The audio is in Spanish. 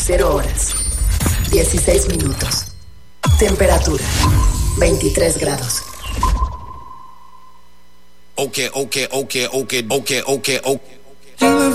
0 horas, 16 minutos. Temperatura, 23 grados. Okay.